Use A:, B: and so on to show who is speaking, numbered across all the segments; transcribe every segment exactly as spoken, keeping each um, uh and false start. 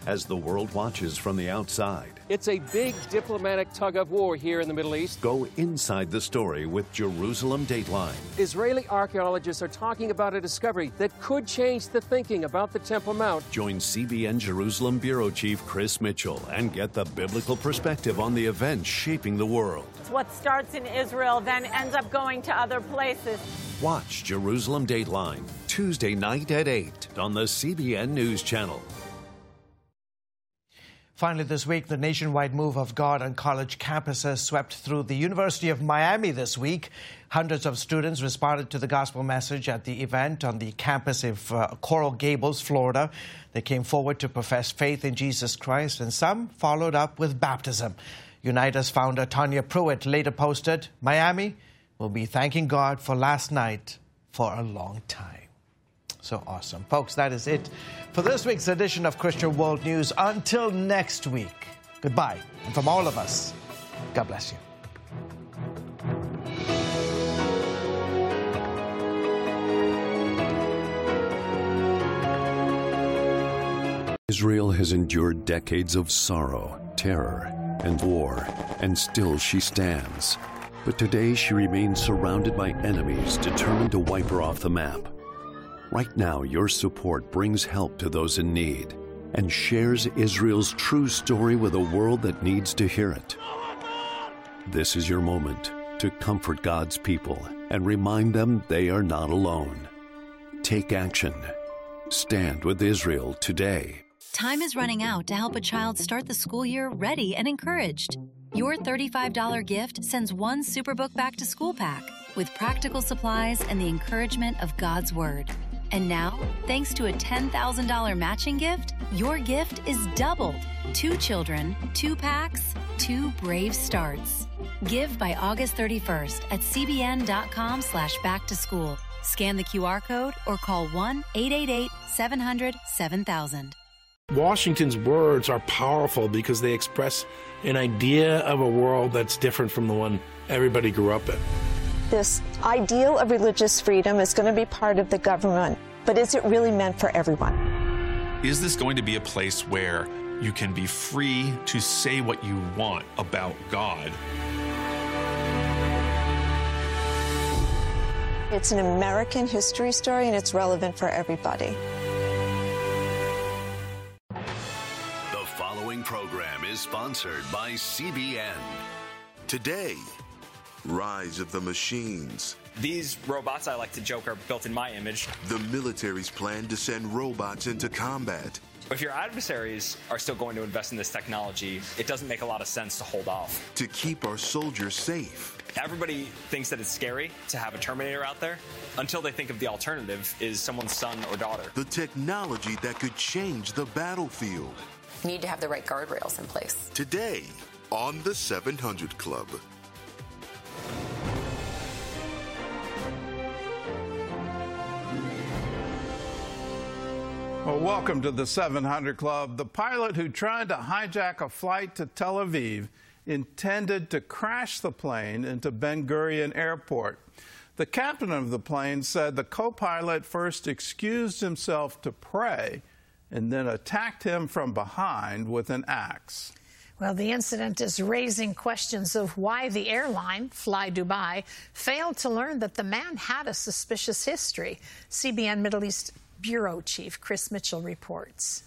A: as the world watches from the outside.
B: It's a big diplomatic tug-of-war here in the Middle East.
A: Go inside the story with Jerusalem Dateline.
B: Israeli archaeologists are talking about a discovery that could change the thinking about the Temple Mount.
A: Join C B N Jerusalem Bureau Chief Chris Mitchell and get the biblical perspective on the events shaping the world.
C: What starts in Israel then ends up going to other places.
A: Watch Jerusalem Dateline Tuesday night at eight on the C B N News Channel.
D: Finally this week, the nationwide move of God on college campuses swept through the University of Miami this week. Hundreds of students responded to the gospel message at the event on the campus of uh, Coral Gables, Florida. They came forward to profess faith in Jesus Christ, and some followed up with baptism. Unitas founder Tanya Pruitt later posted, "Miami will be thanking God for last night for a long time." So awesome. Folks, that is it for this week's edition of Christian World News. Until next week, goodbye. And from all of us, God bless you.
A: Israel has endured decades of sorrow, terror, and war, and still she stands. But today she remains surrounded by enemies determined to wipe her off the map. Right now, your support brings help to those in need and shares Israel's true story with a world that needs to hear it. This is your moment to comfort God's people and remind them they are not alone. Take action. Stand with Israel today.
E: Time is running out to help a child start the school year ready and encouraged. Your thirty-five dollars gift sends one Superbook Back to School pack with practical supplies and the encouragement of God's Word. And now, thanks to a ten thousand dollars matching gift, your gift is doubled. Two children, two packs, two brave starts. Give by August thirty-first at cbn.com slash back to school. Scan the Q R code or call one eight eight eight, seven hundred, seven thousand.
F: Washington's words are powerful because they express an idea of a world that's different from the one everybody grew up in.
G: This ideal of religious freedom is going to be part of the government, but is it really meant for everyone?
H: Is this going to be a place where you can be free to say what you want about God?
G: It's an American history story, and it's relevant for everybody.
A: The following program is sponsored by C B N.
I: Today, Rise of the Machines.
J: These robots, I like to joke, are built in my image.
I: The military's plan to send robots into combat.
J: If your adversaries are still going to invest in this technology, it doesn't make a lot of sense to hold off.
I: To keep our soldiers safe.
J: Everybody thinks that it's scary to have a Terminator out there until they think of the alternative is someone's son or daughter.
I: The technology that could change the battlefield.
K: You need to have the right guardrails in place.
I: Today on the seven hundred Club.
L: Well, welcome to the seven hundred Club. The pilot who tried to hijack a flight to Tel Aviv intended to crash the plane into Ben Gurion Airport. The captain of the plane said the co-pilot first excused himself to pray and then attacked him from behind with an axe.
M: Well, the incident is raising questions of why the airline, Fly Dubai, failed to learn that the man had a suspicious history. C B N Middle East Bureau Chief Chris Mitchell reports.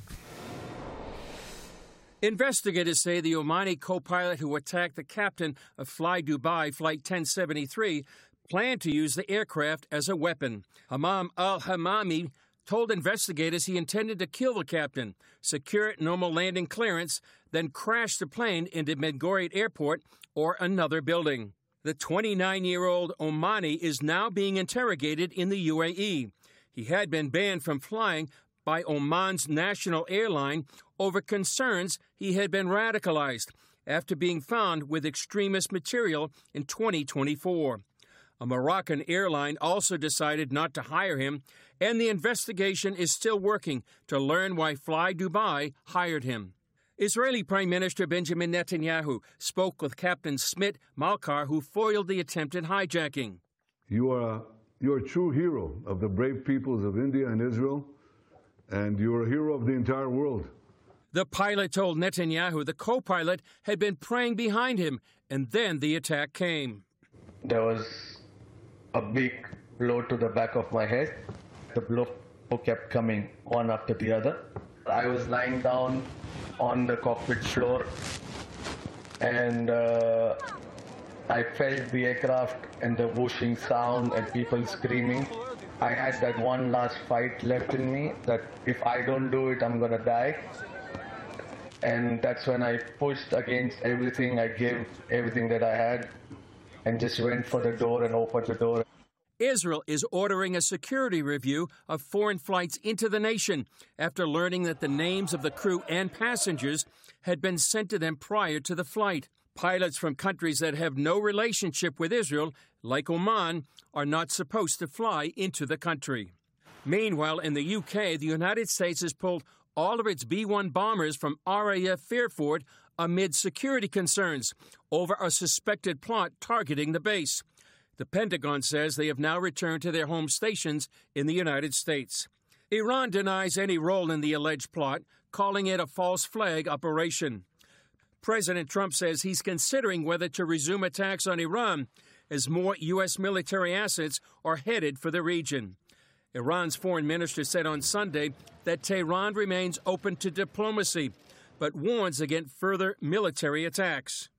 B: Investigators say the Omani co-pilot who attacked the captain of Fly Dubai Flight ten seventy-three planned to use the aircraft as a weapon. Hamam al-Hamami told investigators he intended to kill the captain, secure normal landing clearance, then crash the plane into Ben Gurion Airport or another building. The twenty-nine-year-old Omani is now being interrogated in the U A E. He had been banned from flying by Oman's national airline over concerns he had been radicalized after being found with extremist material in twenty twenty-four. A Moroccan airline also decided not to hire him, and the investigation is still working to learn why Fly Dubai hired him. Israeli Prime Minister Benjamin Netanyahu spoke with Captain Smit Malkar, who foiled the attempted hijacking.
N: You are, you are a true hero of the brave peoples of India and Israel, and you're a hero of the entire world.
B: The pilot told Netanyahu the co-pilot had been praying behind him, and then the attack came.
O: There was a big blow to the back of my head. The blow kept coming one after the other. I was lying down on the cockpit floor, and uh, I felt the aircraft and the whooshing sound and people screaming. I had that one last fight left in me that if I don't do it, I'm gonna die. And that's when I pushed against everything. I gave everything that I had and just went for the door and opened the door.
B: Israel is ordering a security review of foreign flights into the nation after learning that the names of the crew and passengers had been sent to them prior to the flight. Pilots from countries that have no relationship with Israel, like Oman, are not supposed to fly into the country. Meanwhile, in the U K, the United States has pulled all of its B one bombers from R A F Fairford amid security concerns over a suspected plot targeting the base. The Pentagon says they have now returned to their home stations in the United States. Iran denies any role in the alleged plot, calling it a false flag operation. President Trump says he's considering whether to resume attacks on Iran as more U S military assets are headed for the region. Iran's foreign minister said on Sunday that Tehran remains open to diplomacy, but warns against further military attacks.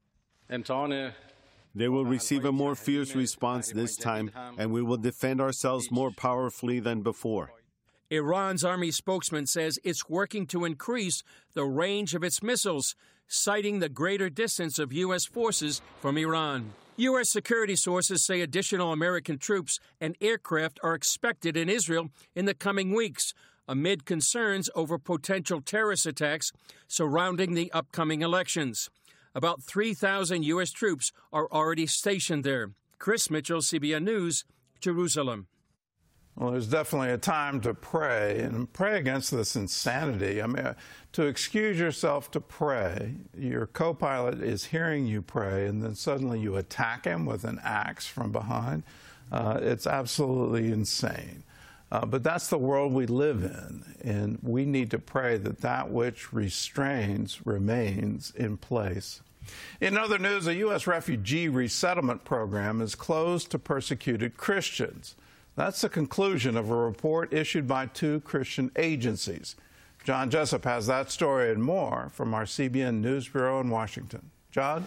P: They will receive a more fierce response this time, and we will defend ourselves more powerfully than before.
B: Iran's army spokesman says it's working to increase the range of its missiles, citing the greater distance of U S forces from Iran. U S security sources say additional American troops and aircraft are expected in Israel in the coming weeks, amid concerns over potential terrorist attacks surrounding the upcoming elections. About three thousand U S troops are already stationed there. Chris Mitchell, C B N News, Jerusalem.
L: Well, there's definitely a time to pray and pray against this insanity. I mean, to excuse yourself to pray, your co-pilot is hearing you pray, and then suddenly you attack him with an axe from behind. Uh, it's absolutely insane. Uh, but that's the world we live in, and we need to pray that that which restrains remains in place. In other news, a U S refugee resettlement program is closed to persecuted Christians. That's the conclusion of a report issued by two Christian agencies. John Jessup has that story and more from our C B N News Bureau in Washington. John?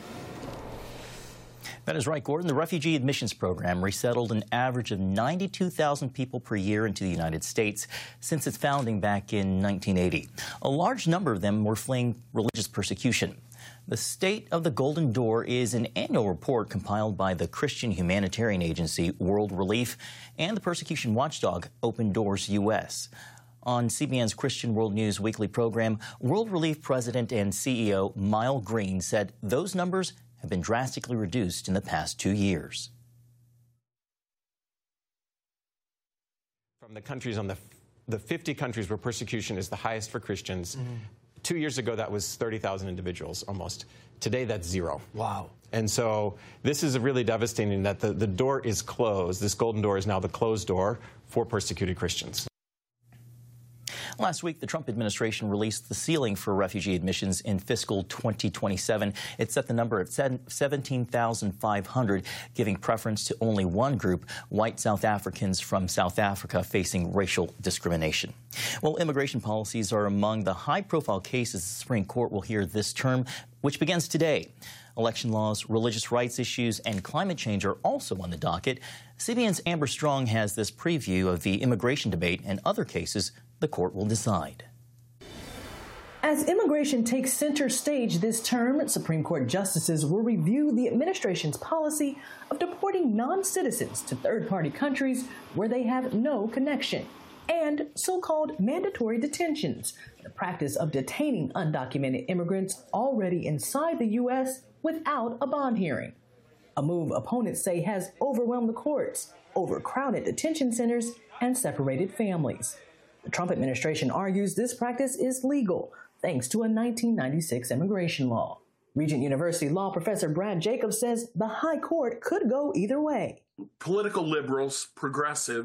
Q: That is right, Gordon. The Refugee Admissions Program resettled an average of ninety-two thousand people per year into the United States since its founding back in nineteen eighty. A large number of them were fleeing religious persecution. The State of the Golden Door is an annual report compiled by the Christian humanitarian agency World Relief and the persecution watchdog Open Doors U S. On C B N's Christian World News weekly program, World Relief President and C E O Mile Green said those numbers have been drastically reduced in the past two years.
R: From the countries on the, the fifty countries where persecution is the highest for Christians, mm-hmm. Two years ago, that was thirty thousand individuals almost. Today, that's zero.
D: Wow.
R: And so this is really devastating that the, the door is closed. This golden door is now the closed door for persecuted Christians.
Q: Last week, the Trump administration released the ceiling for refugee admissions in fiscal twenty twenty-seven. It set the number at seventeen thousand five hundred, giving preference to only one group, white South Africans from South Africa facing racial discrimination. Well, immigration policies are among the high-profile cases the Supreme Court will hear this term, which begins today. Election laws, religious rights issues, and climate change are also on the docket. C B N's Amber Strong has this preview of the immigration debate and other cases the court will decide.
S: As immigration takes center stage this term, Supreme Court justices will review the administration's policy of deporting non-citizens to third-party countries where they have no connection, and so-called mandatory detentions, the practice of detaining undocumented immigrants already inside the U S without a bond hearing. A move opponents say has overwhelmed the courts, overcrowded detention centers, and separated families. The Trump administration argues this practice is legal, thanks to a nineteen ninety-six immigration law. Regent University law professor Brad Jacobs says the high court could go either way.
T: Political liberals, progressives,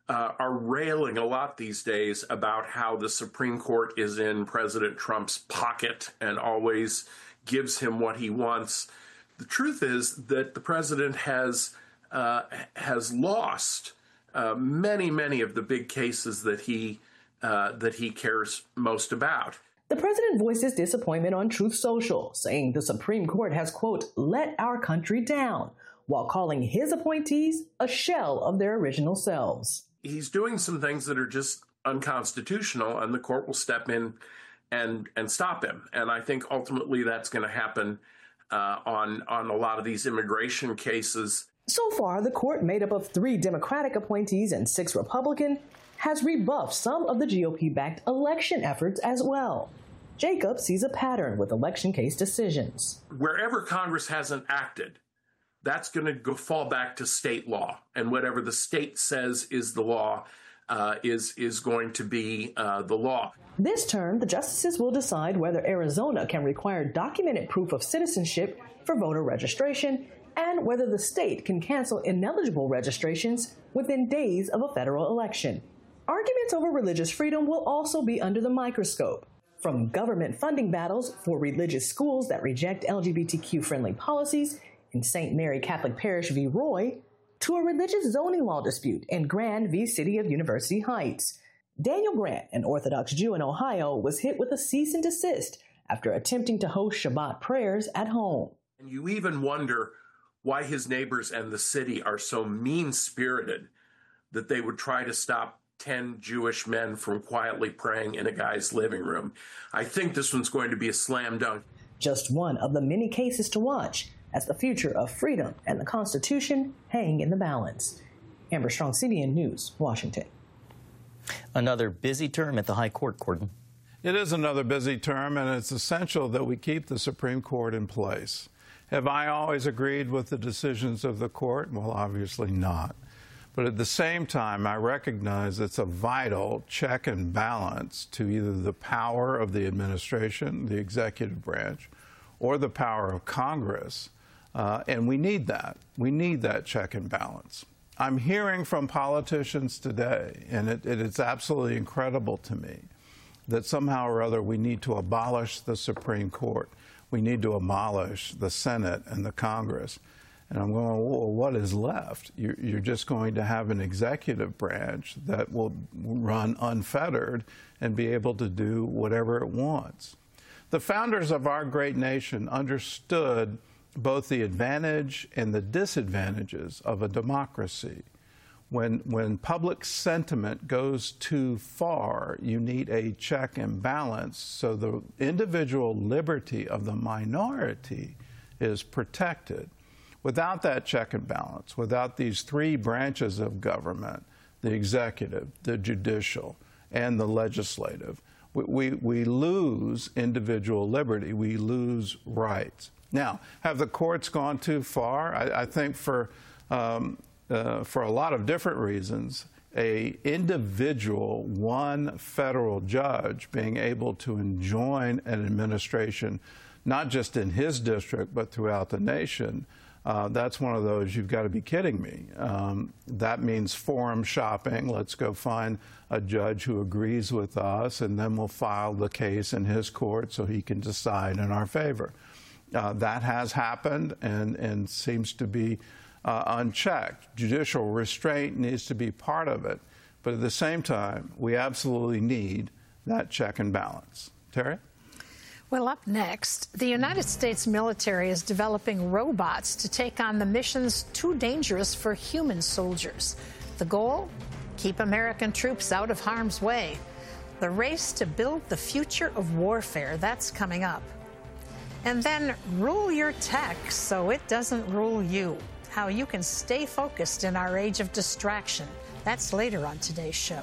T: uh, are railing a lot these days about how the Supreme Court is in President Trump's pocket and always gives him what he wants. The truth is that the president has uh, has lost uh, many, many of the big cases that he uh, that he cares most about.
S: The president voices disappointment on Truth Social, saying the Supreme Court has, quote, let our country down, while calling his appointees a shell of their original selves.
T: He's doing some things that are just unconstitutional, and the court will step in and and stop him. And I think ultimately that's going to happen uh, on, on a lot of these immigration cases.
S: So far, the court, made up of three Democratic appointees and six Republican, has rebuffed some of the G O P-backed election efforts as well. Jacob sees a pattern with election case decisions.
T: Wherever Congress hasn't acted, that's going to go fall back to state law, and whatever the state says is the law uh, is is going to be uh, the law.
S: This term, the justices will decide whether Arizona can require documented proof of citizenship for voter registration and whether the state can cancel ineligible registrations within days of a federal election. Arguments over religious freedom will also be under the microscope, from government funding battles for religious schools that reject L G B T Q-friendly policies in Saint Mary Catholic Parish v. Roy, to a religious zoning law dispute in Grand v. City of University Heights. Daniel Grant, an Orthodox Jew in Ohio, was hit with a cease and desist after attempting to host Shabbat prayers at home.
T: And you even wonder why his neighbors and the city are so mean-spirited that they would try to stop ten Jewish men from quietly praying in a guy's living room. I think this one's going to be a slam dunk.
S: Just one of the many cases to watch as the future of freedom and the Constitution hang in the balance. Amber Strong, C B N News, Washington.
Q: Another busy term at the High Court, Gordon.
L: It is another busy term, and it's essential that we keep the Supreme Court in place. Have I always agreed with the decisions of the court? Well, obviously not. But at the same time, I recognize it's a vital check and balance to either the power of the administration, the executive branch, or the power of Congress. Uh, and we need that. We need that check and balance. I'm hearing from politicians today, and it, it is absolutely incredible to me, that somehow or other we need to abolish the Supreme Court. We need to abolish the Senate and the Congress. And I'm going, well, what is left? You're, you're just going to have an executive branch that will run unfettered and be able to do whatever it wants. The founders of our great nation understood both the advantage and the disadvantages of a democracy. When, when public sentiment goes too far, you need a check and balance so the individual liberty of the minority is protected. Without that check and balance, without these three branches of government, the executive, the judicial, and the legislative, we, we, we lose individual liberty. We lose rights. Now, have the courts gone too far? I, I think for, um, uh, for a lot of different reasons, a individual, one federal judge being able to enjoin an administration, not just in his district, but throughout the nation, Uh, that's one of those, you've got to be kidding me. Um, that means forum shopping. Let's go find a judge who agrees with us, and then we'll file the case in his court so he can decide in our favor. Uh, that has happened and, and seems to be uh, unchecked. Judicial restraint needs to be part of it. But at the same time, we absolutely need that check and balance. Terry?
M: Well, up next, the United States military is developing robots to take on the missions too dangerous for human soldiers. The goal? Keep American troops out of harm's way. The race to build the future of warfare, that's coming up. And then rule your tech so it doesn't rule you. How you can stay focused in our age of distraction. That's later on today's show.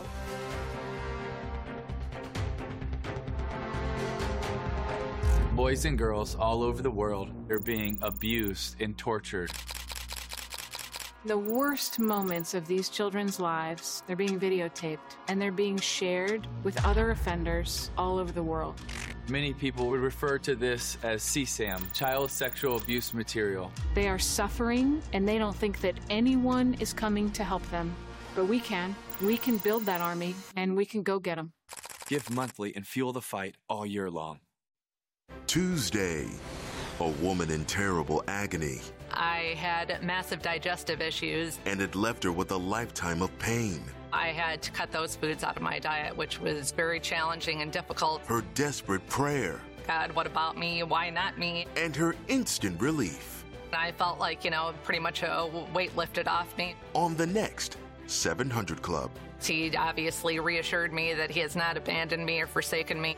U: Boys and girls all over the world are being abused and tortured.
V: The worst moments of these children's lives, they're being videotaped and they're being shared with other offenders all over the world.
U: Many people would refer to this as C SAM, child sexual abuse material.
V: They are suffering and they don't think that anyone is coming to help them, but we can. We can build that army, and we can go get them.
U: Give monthly and fuel the fight all year long.
I: Tuesday, a woman in terrible agony.
K: I had massive digestive issues.
I: And it left her with a lifetime of pain.
K: I had to cut those foods out of my diet, which was very challenging and difficult.
I: Her desperate prayer.
K: God, what about me? Why not me?
I: And her instant relief.
K: I felt like, you know, pretty much a weight lifted off me.
I: On the next seven hundred Club.
K: He obviously reassured me that he has not abandoned me or forsaken me.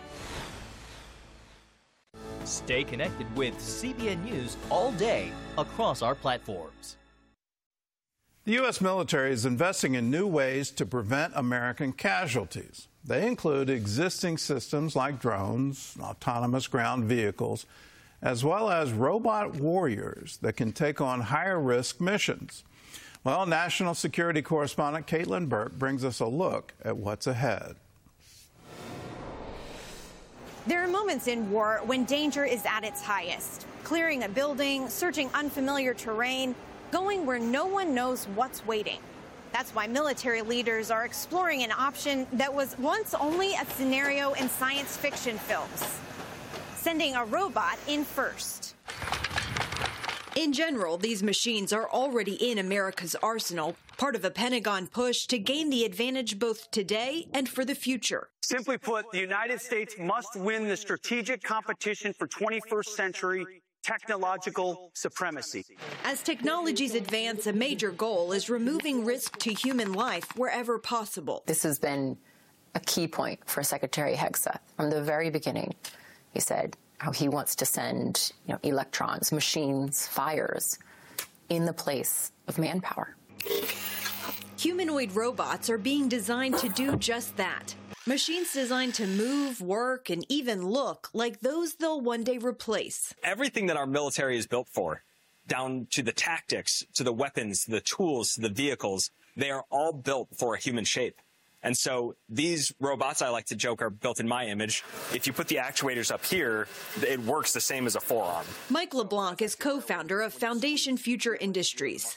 Q: Stay connected with C B N News all day across our platforms.
L: The U S military is investing in new ways to prevent American casualties. They include existing systems like drones, autonomous ground vehicles, as well as robot warriors that can take on higher-risk missions. Well, national security correspondent Caitlin Burke brings us a look at what's ahead.
C: There are moments in war when danger is at its highest. Clearing a building, searching unfamiliar terrain, going where no one knows what's waiting. That's why military leaders are exploring an option that was once only a scenario in science fiction films. Sending a robot in first.
E: In general, these machines are already in America's arsenal, part of a Pentagon push to gain the advantage both today and for the future.
W: Simply put, the United States must win the strategic competition for twenty-first century technological supremacy.
E: As technologies advance, a major goal is removing risk to human life wherever possible.
K: This has been a key point for Secretary Hegseth from the very beginning. He said how he wants to send, you know, electrons, machines, fires in the place of manpower.
E: Humanoid robots are being designed to do just that. Machines designed to move, work, and even look like those they'll one day replace.
J: Everything that our military is built for, down to the tactics, to the weapons, the tools, to the vehicles, they are all built for a human shape. And so these robots, I like to joke, are built in my image. If you put the actuators up here, it works the same as a forearm.
E: Mike LeBlanc is co-founder of Foundation Future Industries.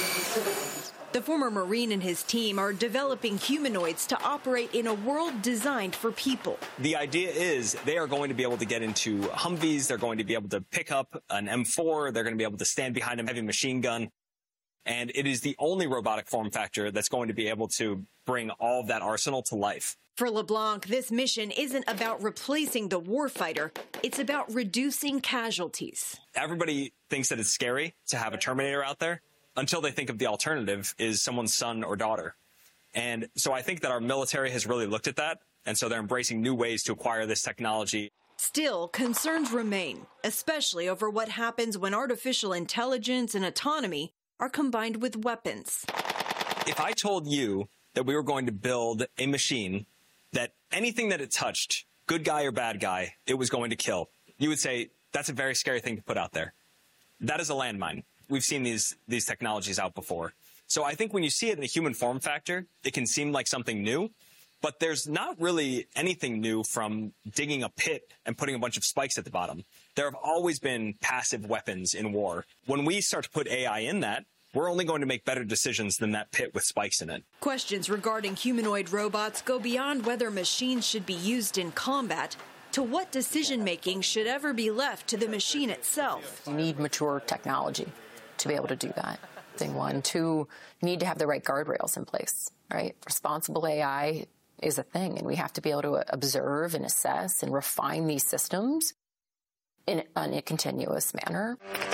E: The former Marine and his team are developing humanoids to operate in a world designed for people.
J: The idea is they are going to be able to get into Humvees. They're going to be able to pick up an M four. They're going to be able to stand behind a heavy machine gun. And it is the only robotic form factor that's going to be able to bring all of that arsenal to life.
E: For LeBlanc, this mission isn't about replacing the warfighter. It's about reducing casualties.
J: Everybody thinks that it's scary to have a Terminator out there until they think of the alternative is someone's son or daughter. And so I think that our military has really looked at that, and so they're embracing new ways to acquire this technology.
E: Still, concerns remain, especially over what happens when artificial intelligence and autonomy are combined with weapons.
J: If I told you that we were going to build a machine that anything that it touched, good guy or bad guy, it was going to kill, you would say, that's a very scary thing to put out there. That is a landmine. We've seen these, these technologies out before. So I think when you see it in a human form factor, it can seem like something new, but there's not really anything new from digging a pit and putting a bunch of spikes at the bottom. There have always been passive weapons in war. When we start to put A I in that, we're only going to make better decisions than that pit with spikes in it.
E: Questions regarding humanoid robots go beyond whether machines should be used in combat to what decision-making should ever be left to the machine itself.
K: You need mature technology to be able to do that. Thing one. Two, you need to have the right guardrails in place, right? Responsible A I is a thing, and we have to be able to observe and assess and refine these systems in, in a continuous manner.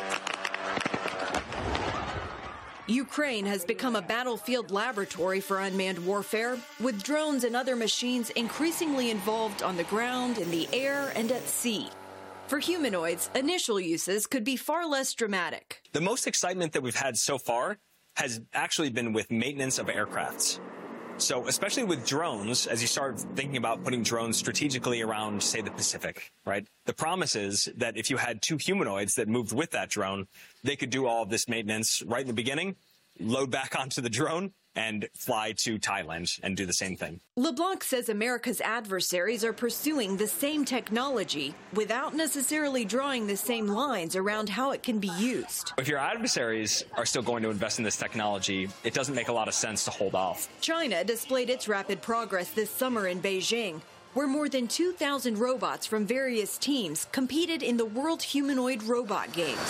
E: Ukraine has become a battlefield laboratory for unmanned warfare, with drones and other machines increasingly involved on the ground, in the air, and at sea. For humanoids, initial uses could be far less dramatic.
J: The most excitement that we've had so far has actually been with maintenance of aircrafts. So especially with drones, as you start thinking about putting drones strategically around, say, the Pacific, right? The promise is that if you had two humanoids that moved with that drone, they could do all of this maintenance right in the beginning, load back onto the drone, and fly to Thailand and do the same thing.
E: LeBlanc says America's adversaries are pursuing the same technology without necessarily drawing the same lines around how it can be used.
J: If your adversaries are still going to invest in this technology, it doesn't make a lot of sense to hold off.
E: China displayed its rapid progress this summer in Beijing, where more than two thousand robots from various teams competed in the World Humanoid Robot Games.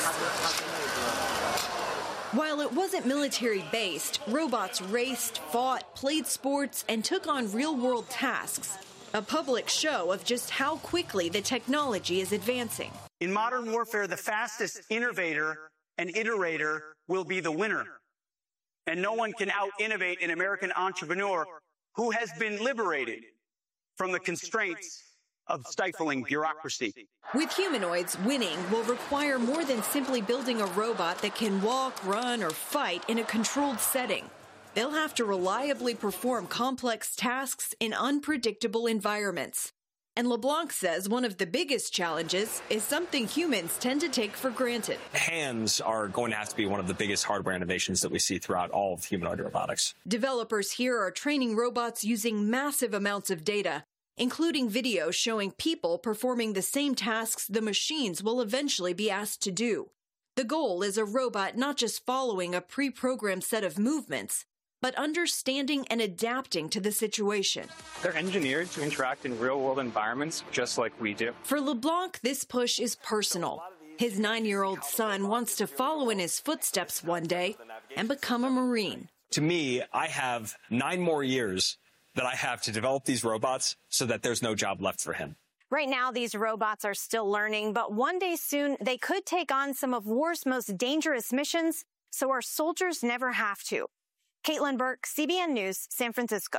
E: While it wasn't military-based, robots raced, fought, played sports, and took on real-world tasks. A public show of just how quickly the technology is advancing.
W: In modern warfare, the fastest innovator and iterator will be the winner. And no one can out-innovate an American entrepreneur who has been liberated from the constraints of stifling bureaucracy.
E: With humanoids, winning will require more than simply building a robot that can walk, run, or fight in a controlled setting. They'll have to reliably perform complex tasks in unpredictable environments. And LeBlanc says one of the biggest challenges is something humans tend to take for granted.
J: Hands are going to have to be one of the biggest hardware innovations that we see throughout all of humanoid robotics.
E: Developers here are training robots using massive amounts of data, including video showing people performing the same tasks the machines will eventually be asked to do. The goal is a robot not just following a pre-programmed set of movements, but understanding and adapting to the situation.
W: They're engineered to interact in real-world environments just like we do.
E: For LeBlanc, this push is personal. His nine-year-old son wants to follow in his footsteps one day and become a Marine.
J: To me, I have nine more years that I have to develop these robots so that there's no job left for him.
C: Right now, these robots are still learning, but one day soon, they could take on some of war's most dangerous missions, so our soldiers never have to. Caitlin Burke, C B N News, San Francisco.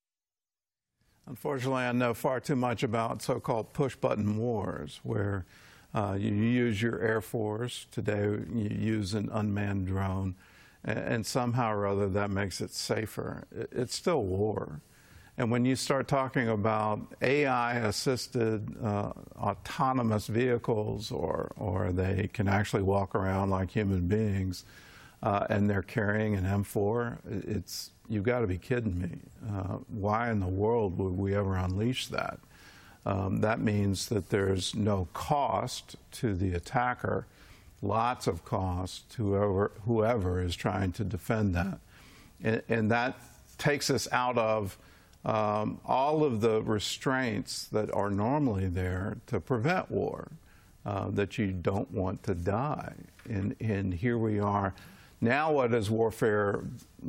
L: Unfortunately, I know far too much about so-called push-button wars, where uh, you use your Air Force. Today, you use an unmanned drone, and, and somehow or other that makes it safer. It, it's still war. And when you start talking about A I-assisted uh, autonomous vehicles, or, or they can actually walk around like human beings, uh, and they're carrying an M four, it's, you've got to be kidding me. Uh, why in the world would we ever unleash that? Um, that means that there's no cost to the attacker, lots of cost to whoever, whoever is trying to defend that. And, and that takes us out of Um, all of the restraints that are normally there to prevent war, uh, that you don't want to die. And, and here we are. Now what is warfare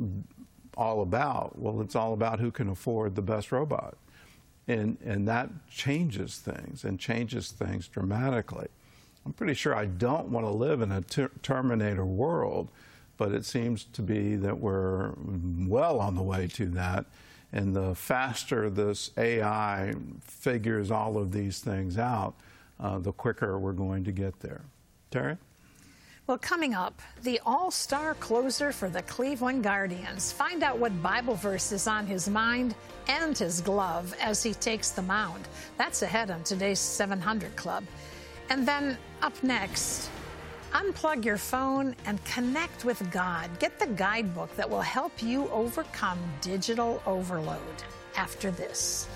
L: all about? Well, it's all about who can afford the best robot. And, and that changes things, and changes things dramatically. I'm pretty sure I don't want to live in a ter Terminator world, but it seems to be that we're well on the way to that. And the faster this A I figures all of these things out, uh, the quicker we're going to get there. Terry?
M: Well, coming up, the all-star closer for the Cleveland Guardians. Find out what Bible verse is on his mind and his glove as he takes the mound. That's ahead on today's seven hundred Club. And then up next, unplug your phone and connect with God. Get the guidebook that will help you overcome digital overload after this.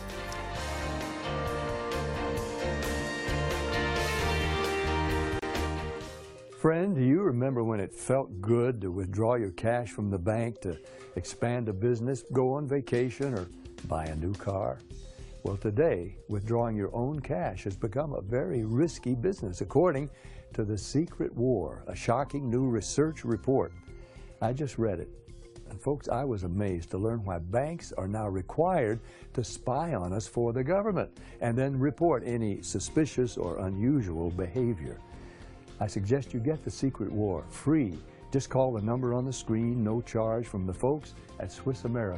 F: Friend, do you remember when it felt good to withdraw your cash from the bank to expand a business, go on vacation, or buy a new car? Well, today, withdrawing your own cash has become a very risky business, according to The Secret War, a shocking new research report. I just read it. And folks, I was amazed to learn why banks are now required to spy on us for the government and then report any suspicious or unusual behavior. I suggest you get The Secret War free. Just call the number on the screen, no charge, from the folks at Swiss America.